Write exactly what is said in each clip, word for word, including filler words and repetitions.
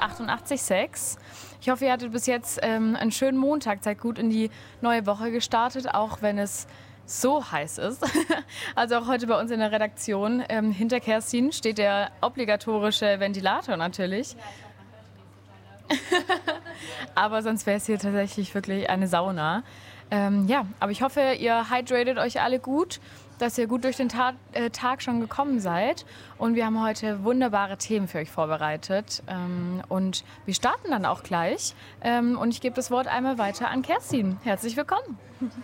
achtundachtzig Komma sechs. Ich hoffe, ihr hattet bis jetzt ähm, einen schönen Montag, seid gut in die neue Woche gestartet, auch wenn es so heiß ist. Also auch heute bei uns in der Redaktion. Ähm, hinter Kerstin steht der obligatorische Ventilator natürlich. Aber sonst wäre es hier tatsächlich wirklich eine Sauna. Ähm, ja, aber ich hoffe, ihr hydratet euch alle gut, dass ihr gut durch den Ta- äh, Tag schon gekommen seid. Und wir haben heute wunderbare Themen für euch vorbereitet. Ähm, und wir starten dann auch gleich. Ähm, und ich gebe das Wort einmal weiter an Kerstin. Herzlich willkommen.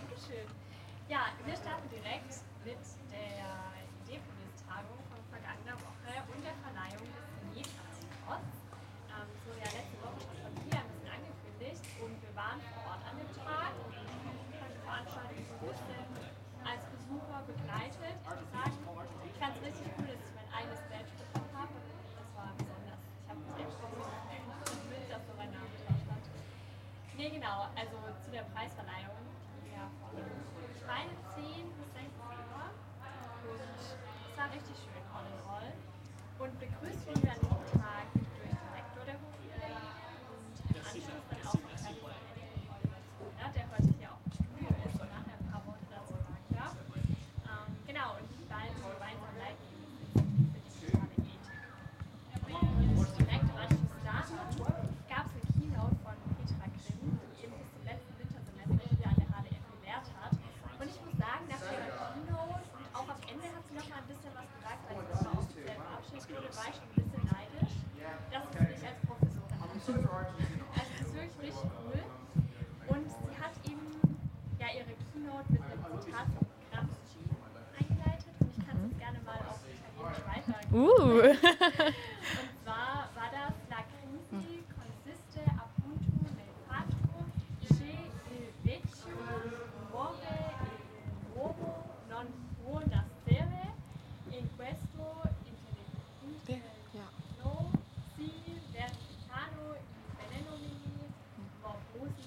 Ja, wir starten direkt mit der Ideepolis-Tagung von vergangener Woche und der Verleihung des Meta-Spots. Ähm, es wurde ja letzte Woche schon von Pia ein bisschen angekündigt und wir waren vor Ort an dem Tag und haben die Veranstaltung so ein bisschen als Besucher begleitet. Ich muss sagen, ich fand es richtig cool, dass ich mein eigenes Badge bekommen habe. Das war besonders. Ich habe mich echt mit, dass so mein Name drauf stand. Nee, genau, also zu der Preisverleihung, die wir von meine zehn bis sechzehn Uhr und es war richtig schön all in all. Und begrüßt wurden wir an diesem Tag durch den Rektor der Hochschule und im Anschluss dann auch noch Herrn Professor, der heute hier auch im Studio ist und nachher ein paar Worte dazu sagen darf. Ähm, genau, und die beiden gemeinsam leiten für die digitale Ethik. Und direkt im Anschluss daran gab es eine Keynote von Petra Grimm, die eben bis zum letzten Wintersemester hier an der H D M gelehrt hat. Und ich muss sagen, nach der Keynote und auch am Ende hat sie noch mal ein bisschen was gesagt, weil sie nochmal offiziell verabschiedet wurde, war ich schon ein bisschen neidisch, dass sie mich als Professorin hat. Also das ist wirklich richtig cool. Und sie hat eben ja ihre Keynote mit einem Zitat von Gramsci eingeleitet und ich kann es jetzt gerne mal auf Italienisch weitergeben. Uh. Und zwar war das La crisi consiste appunto nel fatto che il vecchio muore e il nuovo non può nascere in questo intelligente si verificano i fenomeni morbosi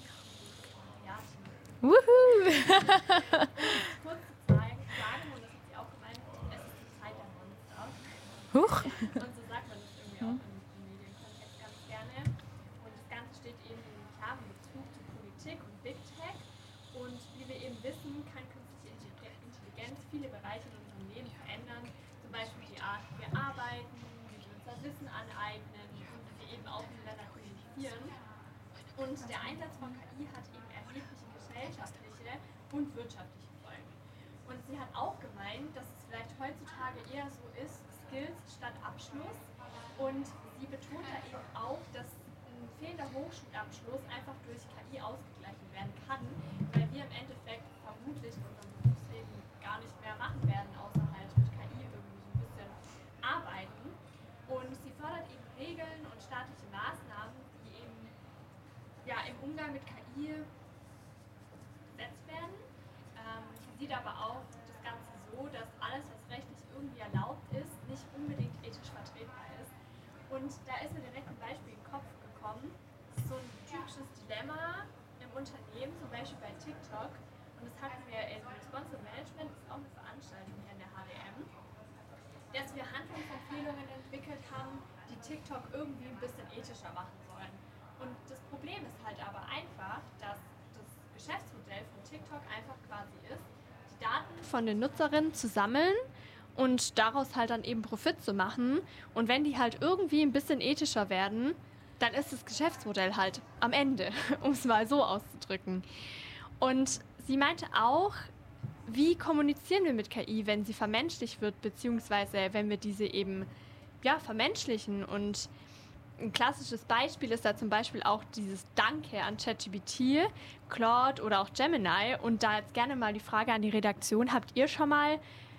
e Wuhu. kurz zu zeigen, sagen, und das hat sie auch gemeint, es ist die Zeit der Monster. Huch. Und so sagt man das irgendwie auch im, im Medienkontext ganz gerne. Und das Ganze steht eben in klarem Bezug zu Politik und Big Tech. Und wie wir eben wissen, kann künstliche Intelligenz viele Bereiche in unserem Leben verändern. Zum Beispiel die Art, wie wir arbeiten, wie wir unser Wissen aneignen und wie wir eben auch miteinander kommunizieren. Und der Einsatz von K I hat eben erhebliche gesellschaftliche und wirtschaftliche Folgen. Und sie hat auch gemeint, dass es vielleicht heutzutage eher so ist, Skills statt Abschluss. Und sie betont da eben auch, dass ein fehlender Hochschulabschluss einfach durch K I ausgeglichen werden kann, weil wir im Endeffekt vermutlich in unserem Berufsleben gar nicht mehr machen werden, außer halt mit K I irgendwie so ein bisschen arbeiten. Und sie fordert eben Regeln und staatliche Maßnahmen, die eben ja, im Umgang mit K I gesetzt werden. Ähm, sie sieht aber auch das Ganze so, dass alles, was rechtlich irgendwie erlaubt ist, nicht unbedingt ethisch vertretbar ist. Und da ist mir direkt ein Beispiel in den Kopf gekommen. Das ist so ein typisches Dilemma im Unternehmen, zum Beispiel bei TikTok. Und das hatten wir in Responsive Management, das ist auch eine Veranstaltung hier in der H D M, dass wir Handlungsempfehlungen entwickelt haben, die TikTok irgendwie ein bisschen ethischer machen sollen. Und das Problem ist halt aber einfach, dass das Geschäftsmodell von TikTok einfach quasi ist, die Daten von den Nutzerinnen zu sammeln und daraus halt dann eben Profit zu machen. Und wenn die halt irgendwie ein bisschen ethischer werden, dann ist das Geschäftsmodell halt am Ende, um es mal so auszudrücken. Und sie meinte auch, wie kommunizieren wir mit K I, wenn sie vermenschlicht wird, beziehungsweise wenn wir diese eben ja, vermenschlichen. Und ein klassisches Beispiel ist da zum Beispiel auch dieses Danke an ChatGPT, Claude oder auch Gemini. Und da jetzt gerne mal die Frage an die Redaktion, habt ihr schon mal